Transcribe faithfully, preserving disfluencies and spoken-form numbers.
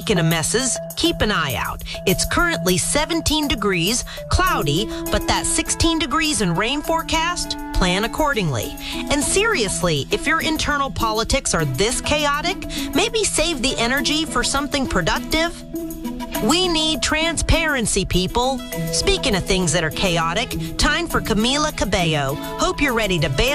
Speaking of messes, keep an eye out. It's currently seventeen degrees, cloudy, but that sixteen degrees and rain forecast, plan accordingly. And seriously, if your internal politics are this chaotic, maybe save the energy for something productive. We need transparency, people. Speaking of things that are chaotic, time for Camila Cabello. Hope you're ready to bail